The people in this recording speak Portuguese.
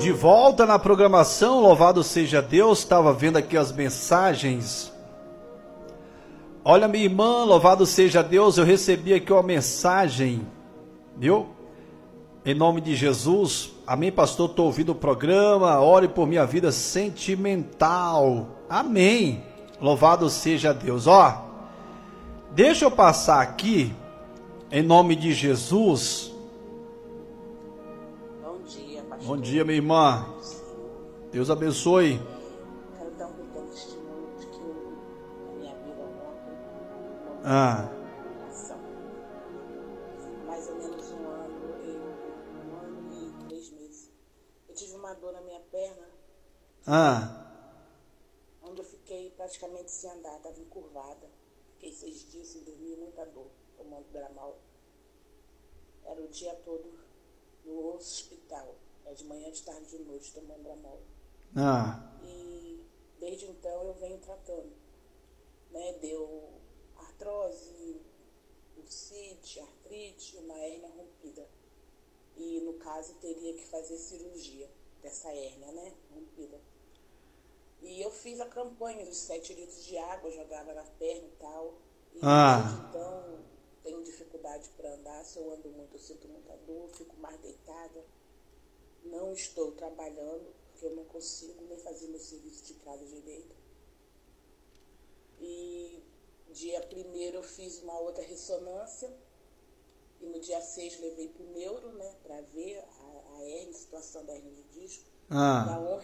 De volta na programação, louvado seja Deus. Estava vendo aqui as mensagens. Olha, minha irmã, louvado seja Deus, eu recebi aqui uma mensagem, viu? Em nome de Jesus, amém, pastor, estou ouvindo o programa, ore por minha vida sentimental, amém, louvado seja Deus. Ó, deixa eu passar aqui, em nome de Jesus. Bom dia, pastor. Bom dia, minha irmã, Deus abençoe. Quero dar um pequeno testemunho de que na minha vida ontem, mais ou menos um ano e 3 meses, eu tive uma dor na minha perna, onde eu fiquei praticamente sem andar, estava encurvada, fiquei 6 dias sem dormir, muita dor, tomando Dramal, era o dia todo no hospital, de manhã, de tarde, de noite, tomando Dramal. E desde então eu venho tratando, né? Deu artrose, bursite, artrite, uma hérnia rompida. E no caso teria que fazer cirurgia dessa hérnia, né? Rompida. E eu fiz a campanha dos 7 litros de água, jogava na perna e tal. E desde então tenho dificuldade para andar. Se eu ando muito, eu sinto muita dor, fico mais deitada. Não estou trabalhando, porque eu não consigo nem fazer meu serviço de casa direito. E dia 1º eu fiz uma outra ressonância. E no dia 6 levei para o neuro, né, para ver a hérnia, a situação da hérnia de disco. Da honra